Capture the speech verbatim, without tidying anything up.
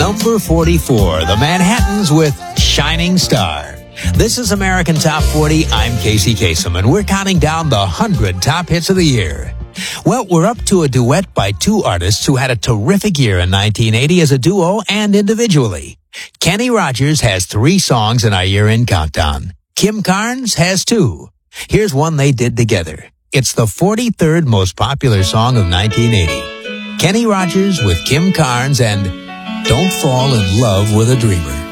Number forty-four, the Manhattans with Shining Star. This is American Top forty. I'm Casey Kasem, and we're counting down the one hundred top hits of the year. Well, we're up to a duet by two artists who had a terrific year in nineteen eighty as a duo and individually. Kenny Rogers has three songs in our year-end countdown. Kim Carnes has two. Here's one they did together. It's the forty-third most popular song of nineteen eighty. Kenny Rogers with Kim Carnes and Don't Fall in Love with a Dreamer.